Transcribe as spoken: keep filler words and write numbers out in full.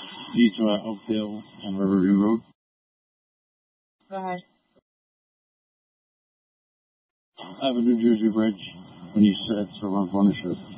East to uh, Oakdale and Riverview Road. Go ahead. I have a New Jersey Bridge when you said it's around Furniture.